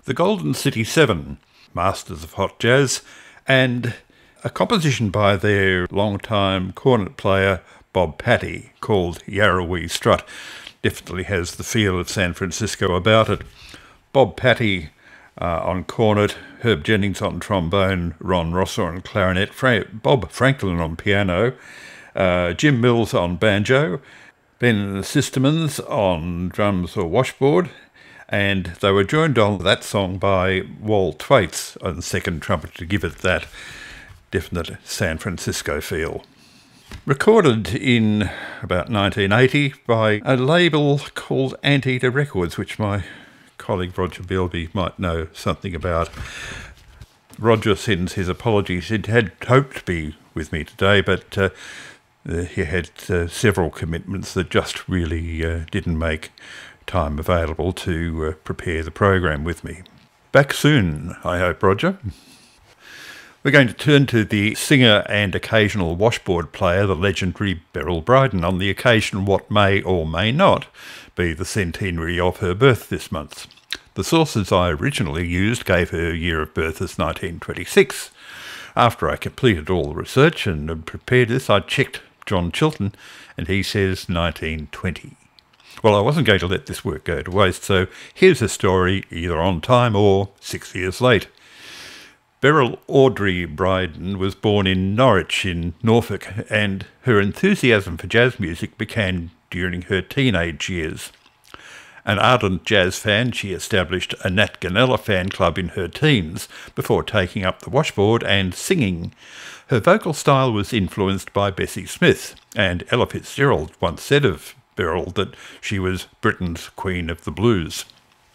the Golden City Seven, masters of hot jazz, and a composition by their long-time cornet player Bob Patty called Yarrawee Strut. Definitely has the feel of San Francisco about it. Bob Patty on cornet, Herb Jennings on trombone, Ron Rosser on clarinet, Bob Franklin on piano, Jim Mills on banjo, Ben Sistermans on drums or washboard, and they were joined on that song by Wal Twaits on second trumpet to give it that definite San Francisco feel. Recorded in about 1980 by a label called Anteater Records, which my colleague Roger Bilby might know something about. Roger sends his apologies. He had hoped to be with me today, but he had several commitments that just really didn't make time available to prepare the program with me. Back soon, I hope, Roger. We're going to turn to the singer and occasional washboard player, the legendary Beryl Bryden, on the occasion what may or may not be the centenary of her birth this month. The sources I originally used gave her year of birth as 1926. After I completed all the research and prepared this, I checked John Chilton, and he says 1920. Well, I wasn't going to let this work go to waste, so here's a story either on time or 6 years late. Beryl Audrey Bryden was born in Norwich in Norfolk, and her enthusiasm for jazz music began during her teenage years. An ardent jazz fan, she established a Nat Ganella fan club in her teens before taking up the washboard and singing. Her vocal style was influenced by Bessie Smith, and Ella Fitzgerald once said of Beryl that she was Britain's Queen of the Blues.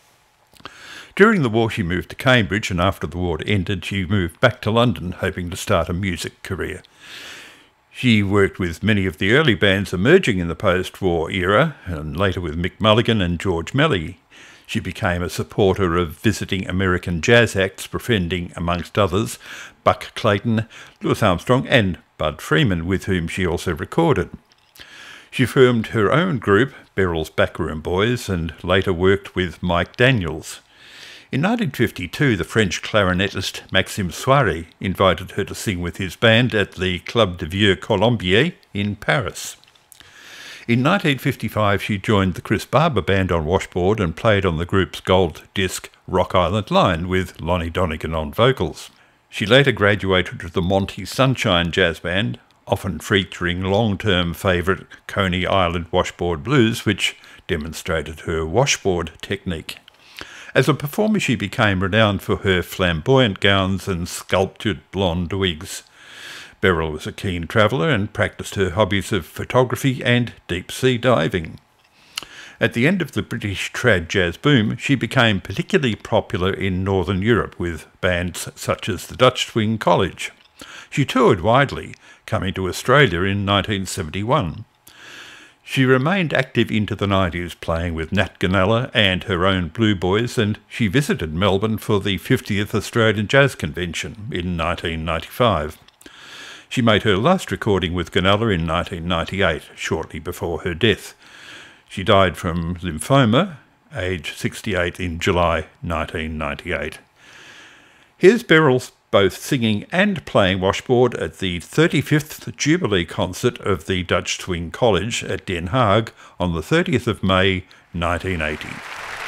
During the war she moved to Cambridge, and after the war ended she moved back to London hoping to start a music career. She worked with many of the early bands emerging in the post-war era, and later with Mick Mulligan and George Melly. She became a supporter of visiting American jazz acts, befriending, amongst others, Buck Clayton, Louis Armstrong and Bud Freeman, with whom she also recorded. She formed her own group, Beryl's Backroom Boys, and later worked with Mike Daniels. In 1952, the French clarinetist Maxime Soirée invited her to sing with his band at the Club de Vieux Colombier in Paris. In 1955, she joined the Chris Barber Band on washboard and played on the group's gold disc Rock Island Line with Lonnie Donegan on vocals. She later graduated to the Monty Sunshine Jazz Band, often featuring long-term favourite Coney Island washboard blues, which demonstrated her washboard technique. As a performer, she became renowned for her flamboyant gowns and sculptured blonde wigs. Beryl was a keen traveller and practised her hobbies of photography and deep-sea diving. At the end of the British trad jazz boom, she became particularly popular in Northern Europe with bands such as the Dutch Swing College. She toured widely, coming to Australia in 1971. She remained active into the 90s, playing with Nat Ganella and her own Blue Boys, and she visited Melbourne for the 50th Australian Jazz Convention in 1995. She made her last recording with Ganella in 1998, shortly before her death. She died from lymphoma, aged 68, in July 1998. Here's Beryl's both singing and playing washboard at the 35th Jubilee concert of the Dutch Swing College at Den Haag on the 30th of May 1980.